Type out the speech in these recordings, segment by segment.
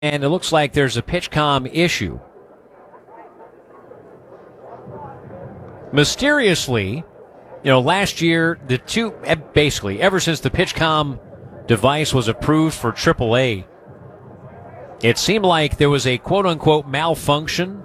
And it looks like there's a PitchCom issue. Mysteriously, last year, basically, ever since the PitchCom device was approved for AAA, it seemed like there was a quote-unquote malfunction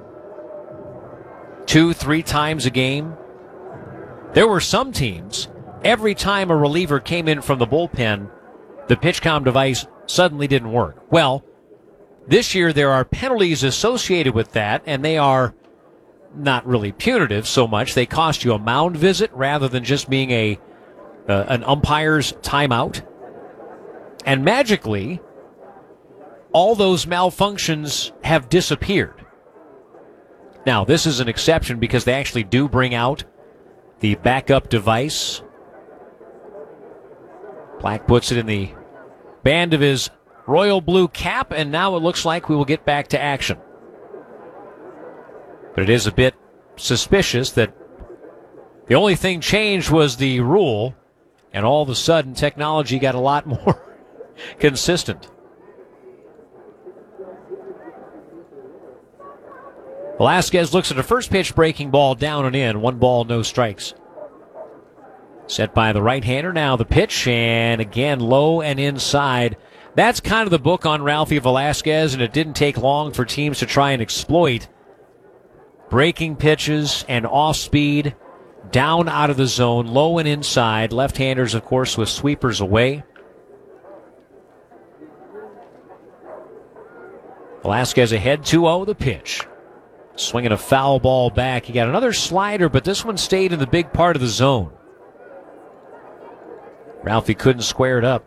2-3 times a game. There were some teams, every time a reliever came in from the bullpen, the PitchCom device suddenly didn't work. Well, this year there are penalties associated with that, and they are not really punitive so much. They cost you a mound visit rather than just being an umpire's timeout. And magically, all those malfunctions have disappeared. Now, this is an exception because they actually do bring out the backup device. Black puts it in the band of his royal blue cap, and now it looks like we will get back to action. But it is a bit suspicious that the only thing changed was the rule, and all of a sudden technology got a lot more consistent. Velasquez looks at a first pitch breaking ball down and in. 1 ball, no strikes. Set by the right-hander. Now the pitch, and again low and inside. That's kind of the book on Ralphie Velasquez, and it didn't take long for teams to try and exploit breaking pitches and off-speed, down out of the zone, low and inside. Left-handers, of course, with sweepers away. Velasquez ahead, 2-0, the pitch. Swinging a foul ball back. He got another slider, but this one stayed in the big part of the zone. Ralphie couldn't square it up.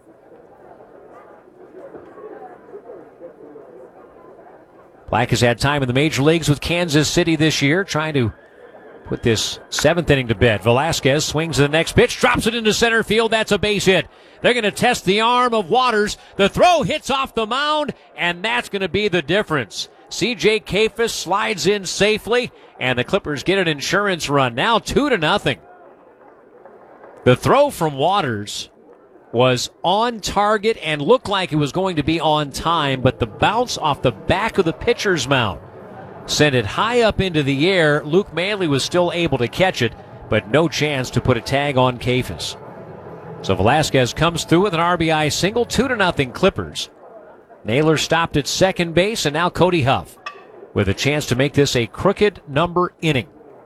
Black has had time in the major leagues with Kansas City this year, trying to put this 7th inning to bed. Velasquez swings to the next pitch, drops it into center field. That's a base hit. They're going to test the arm of Waters. The throw hits off the mound, and that's going to be the difference. C.J. Kayfus slides in safely, and the Clippers get an insurance run. Now 2-0. The throw from Waters was on target and looked like it was going to be on time, but the bounce off the back of the pitcher's mound sent it high up into the air. Luke Manley was still able to catch it, but no chance to put a tag on Kayfus. So Velasquez comes through with an RBI single, 2-0 Clippers. Naylor stopped at second base, and now Cody Huff with a chance to make this a crooked number inning.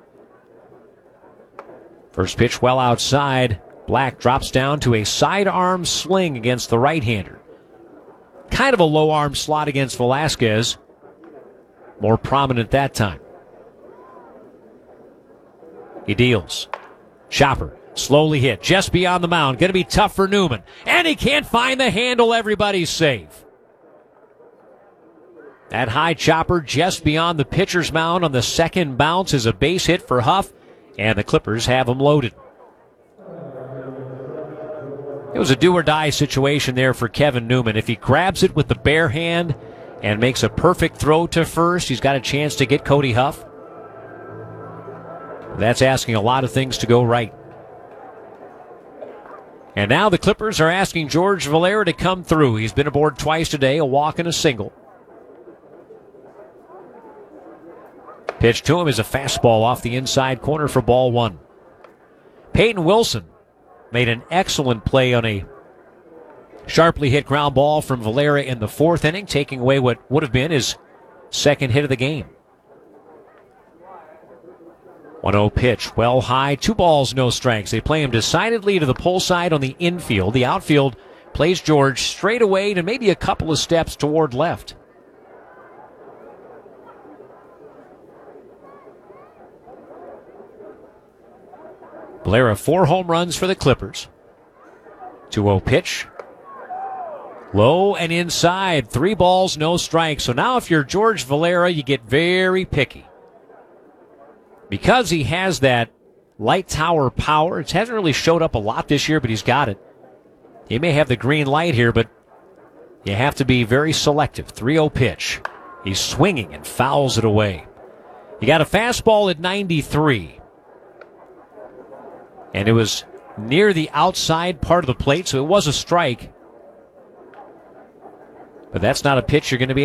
First pitch well outside. Black drops down to a sidearm sling against the right-hander. Kind of a low arm slot against Velasquez. More prominent that time. He deals. Chopper slowly hit just beyond the mound. Going to be tough for Newman. And he can't find the handle. Everybody's safe. That high chopper just beyond the pitcher's mound on the second bounce is a base hit for Huff, and the Clippers have him loaded. It was a do-or-die situation there for Kevin Newman. If he grabs it with the bare hand and makes a perfect throw to first, he's got a chance to get Cody Huff. That's asking a lot of things to go right. And now the Clippers are asking George Valera to come through. He's been aboard twice today, a walk and a single. Pitch to him is a fastball off the inside corner for ball 1. Peyton Wilson made an excellent play on a sharply hit ground ball from Valera in the 4th inning, taking away what would have been his second hit of the game. 1-0 pitch, well high, 2 balls, no strikes. They play him decidedly to the pull side on the infield. The outfield plays George straight away to maybe a couple of steps toward left. Valera, 4 home runs for the Clippers. 2-0 pitch. Low and inside. 3 balls, no strikes. So now if you're George Valera, you get very picky. Because he has that light tower power, it hasn't really showed up a lot this year, but he's got it. He may have the green light here, but you have to be very selective. 3-0 pitch. He's swinging and fouls it away. You got a fastball at 93. And it was near the outside part of the plate, so it was a strike. But that's not a pitch you're going to be